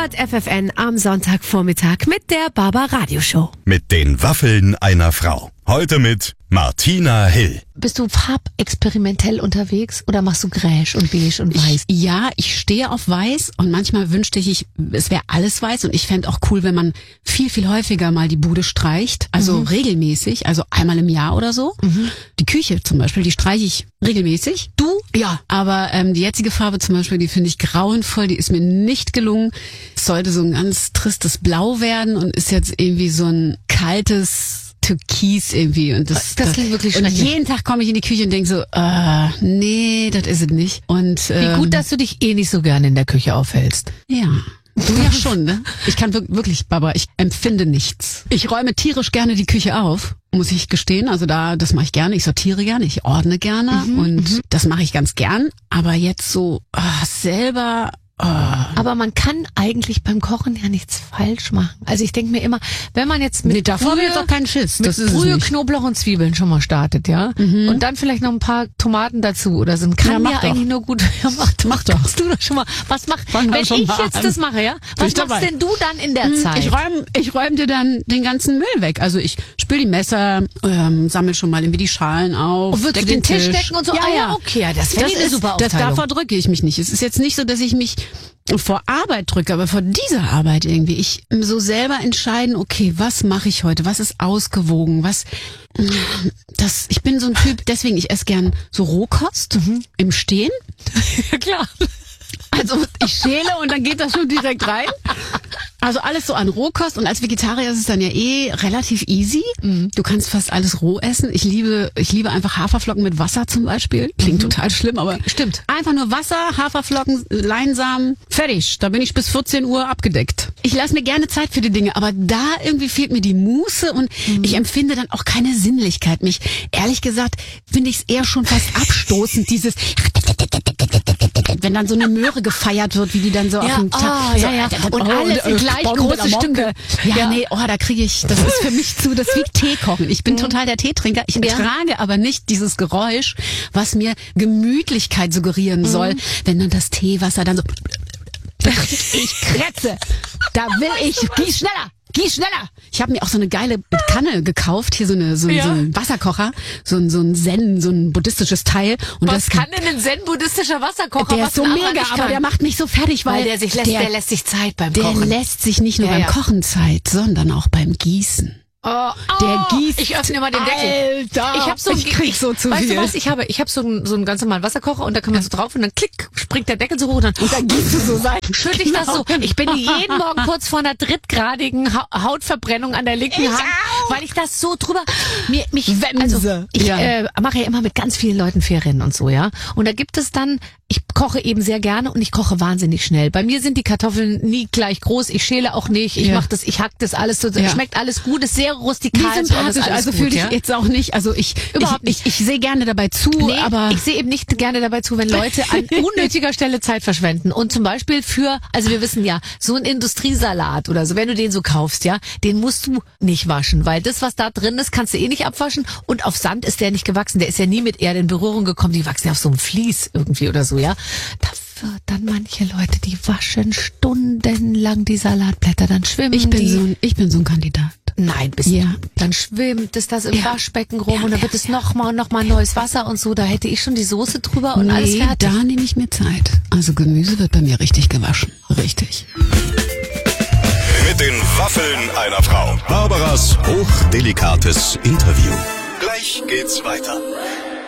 Sport FFN am Sonntagvormittag mit der Baba Radio Show. Mit den Waffeln einer Frau. Heute mit Martina Hill. Bist du farbexperimentell unterwegs oder machst du Gräsch und Beige und Weiß? Ja, ich stehe auf Weiß und manchmal wünschte ich, es wäre alles weiß und ich fände auch cool, wenn man viel, viel häufiger mal die Bude streicht, also regelmäßig, also einmal im Jahr oder so. Die Küche zum Beispiel, die streiche ich regelmäßig. Du? Ja. Aber die jetzige Farbe zum Beispiel, die finde ich grauenvoll, die ist mir nicht gelungen. Es sollte so ein ganz tristes Blau werden und ist jetzt irgendwie so ein kaltes Türkis irgendwie und das klingt wirklich und schrecklich. jeden Tag komme ich in die Küche und denke so, nee, das ist es nicht. Und Wie gut, dass du dich eh nicht so gerne in der Küche aufhältst. ja. Du ja schon, ne? Ich kann wirklich, Baba, ich empfinde nichts. Ich räume tierisch gerne die Küche auf, muss ich gestehen. Also das mache ich gerne. Ich sortiere gerne, ich ordne gerne und das mache ich ganz gern. Aber jetzt so selber... Aber man kann eigentlich beim Kochen ja nichts falsch machen. Also ich denke mir immer, wenn man jetzt mit davor habe ich jetzt auch keinen Schiss. mit Das ist es Brühe, nicht. Knoblauch und Zwiebeln schon mal startet, ja? Und dann vielleicht noch ein paar Tomaten dazu oder so. Kann mach ja doch. eigentlich nur gut. Ja, mach doch. Kannst du doch schon mal. Was macht, Fang doch wenn schon ich mal jetzt an. das mache, ja? Bin Was ich dabei. machst denn du dann in der Zeit? Ich räum dir dann den ganzen Müll weg. Also ich spül die Messer, sammel schon mal irgendwie die Schalen auf. Und würdest deck du den Tisch Tisch decken und so? Ah ja, okay, ja, das wäre eine super Aufteilung. Davor drücke ich mich nicht. Es ist jetzt nicht so, dass ich mich vor Arbeit drücke, aber vor dieser Arbeit irgendwie. Ich so selber entscheiden, okay, was mache ich heute? Was ist ausgewogen? Ich bin so ein Typ, deswegen ich esse gern so Rohkost im Stehen. Ja, klar. Also ich schäle und dann geht das schon direkt rein. Also alles so an Rohkost und als Vegetarier ist es dann ja relativ easy. Du kannst fast alles roh essen. Ich liebe einfach Haferflocken mit Wasser zum Beispiel. Klingt total schlimm, aber Stimmt. einfach nur Wasser, Haferflocken, Leinsamen, fertig. Da bin ich bis 14 Uhr abgedeckt. Ich lasse mir gerne Zeit für die Dinge, aber da irgendwie fehlt mir die Muße und ich empfinde dann auch keine Sinnlichkeit. Ehrlich gesagt, finde ich es eher schon fast abstoßend, dieses wenn dann so eine Möhre gefeiert wird, wie die dann so auf dem Tag. Und alles in gleich große Stücke. Da kriege ich, das ist für mich das ist wie Tee kochen. Ich bin total der Teetrinker. Ich ertrage aber nicht dieses Geräusch, was mir Gemütlichkeit suggerieren soll, wenn dann das Teewasser dann so ich kretze. Da will ich, gieß schneller. Ich habe mir auch so eine geile Kanne gekauft, hier so ein Wasserkocher, so ein buddhistisches Teil. Und Was kann denn ein zen-buddhistischer Wasserkocher? der was ist so ein anderer mega, nicht aber kann? der macht mich so fertig, weil der lässt sich Zeit beim der Kochen. lässt sich nicht nur Ja, beim ja. Kochen Zeit, sondern auch beim Gießen. Der gießt. Ich öffne mal den Deckel. Alter, Ich habe so ich krieg so zu weißt viel. du was? Ich habe so einen ganz normalen Wasserkocher und da kann man so drauf und dann klick springt der Deckel so hoch und dann gießt du so sein. schütte ich das so. Ich bin jeden Morgen kurz vor einer drittgradigen Hautverbrennung an der linken Hand, weil ich das so drüber Wemse. ich Ja. mache ja immer mit ganz vielen Leuten Ferien und so, ja. Und da gibt es dann, ich koche eben sehr gerne und ich koche wahnsinnig schnell. Bei mir sind die Kartoffeln nie gleich groß, ich schäle auch nicht, ich hack das alles so, schmeckt alles gut, ist sehr rustikal. Wie sympathisch, also fühle ich ja? jetzt auch nicht, also Überhaupt nicht. Ich sehe gerne dabei zu, Nee, aber ich sehe eben nicht gerne dabei zu, wenn Leute an unnötiger Stelle Zeit verschwenden. Und zum Beispiel also wir wissen ja, so ein Industriesalat oder so, wenn du den so kaufst, ja, den musst du nicht waschen, weil das, was da drin ist, kannst du eh nicht abwaschen und auf Sand ist der nicht gewachsen, der ist ja nie mit Erde in Berührung gekommen, die wachsen ja auf so einem Vlies irgendwie oder so, ja. Da wird dann manche Leute, die waschen stundenlang die Salatblätter, dann schwimmen ich bin die. so ein Kandidat. Nein, bist Ja. du. Dann schwimmt es das im Ja. Waschbecken rum und dann wird es noch mal neues Wasser und so. Da hätte ich schon die Soße drüber und alles fertig. Da nehme ich mir Zeit. Also Gemüse wird bei mir richtig gewaschen. Richtig. Mit den Waffeln einer Frau. Barbaras hochdelikates Interview. Gleich geht's weiter.